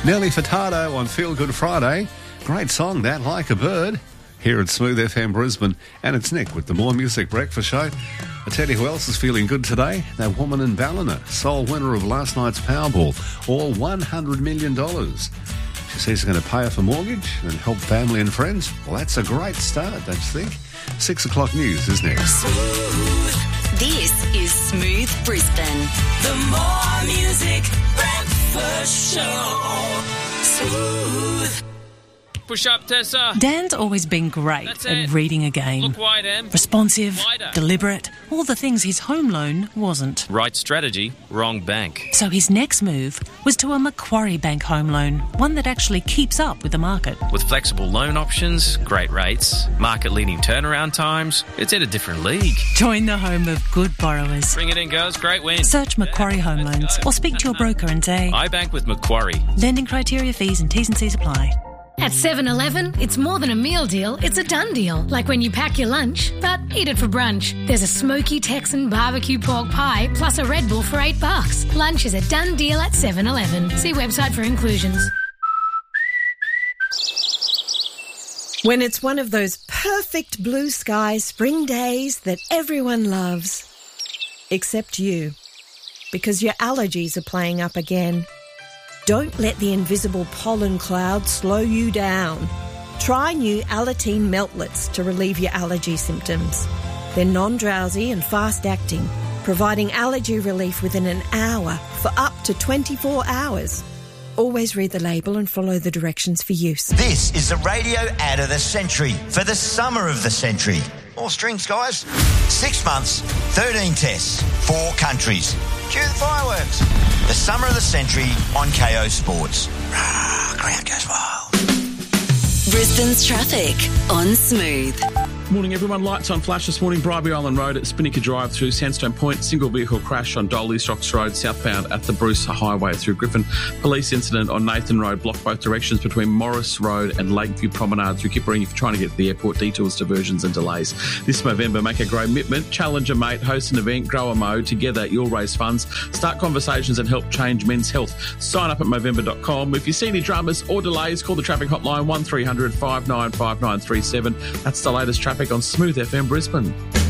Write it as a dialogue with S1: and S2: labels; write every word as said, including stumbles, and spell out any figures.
S1: Nelly Furtado on Feel Good Friday. Great song, that, Like a Bird, here at Smooth F M Brisbane. And it's Nick with the More Music Breakfast Show. I tell you who else is feeling good today. That woman in Ballina, sole winner of last night's Powerball, all one hundred million dollars. She says she's going to pay off a mortgage and help family and friends. Well, that's a great start, don't you think? Six o'clock news is next.
S2: Smooth. This is Smooth Brisbane. The More Music Breakfast Show. Smooth.
S3: Push up, Tessa.
S4: Dan's always been great
S3: That's
S4: at
S3: it.
S4: reading a game.
S3: Look wide, Em.
S4: Responsive,
S3: Wider.
S4: deliberate, all the things his home loan wasn't.
S3: Right strategy, wrong bank.
S4: So his next move was to a Macquarie Bank home loan, one that actually keeps up with the market.
S3: With flexible loan options, great rates, market-leading turnaround times, it's in a different league.
S4: Join the home of good borrowers.
S3: Bring it in, girls. Great win.
S4: Search Macquarie Home Loans or speak to your broker and say,
S3: I bank with Macquarie.
S4: lending criteria, fees and T's and C's apply.
S5: At seven eleven, it's more than a meal deal, it's a done deal. Like when you pack your lunch, but eat it for brunch. There's a smoky Texan barbecue pork pie plus a Red Bull for eight bucks. Lunch is a done deal at seven eleven. See website for inclusions.
S6: When it's one of those perfect blue sky spring days that everyone loves. Except you. Because your allergies are playing up again. Don't let the invisible pollen cloud slow you down. Try new Alateen Meltlets to relieve your allergy symptoms. They're non-drowsy and fast-acting, providing allergy relief within an hour for up to twenty-four hours. Always read the label and follow the directions for use.
S7: This is the radio ad of the century for the summer of the century. More strings, guys. Six months, thirteen tests, four countries. Cue the fireworks. The summer of the century on K O Sports. Rah, crowd goes wild.
S2: Brisbane's traffic on Smooth.
S8: Morning everyone, lights on flash this morning, Bribie Island Road at Spinnaker Drive through Sandstone Point, single vehicle crash on Dolly Stocks Road southbound at the Bruce Highway through Griffin, police incident on Nathan Road, blocked both directions between Morris Road and Lakeview Promenade through Kippering if you're trying to get to the airport, detours, diversions and delays. This November, make a grow commitment, challenge a mate, host an event, grow a mo, together you'll raise funds, start conversations and help change men's health. Sign up at Movember dot com. If you see any dramas or delays, call the traffic hotline one three hundred five nine five nine three seven. That's the latest traffic on Smooth F M Brisbane.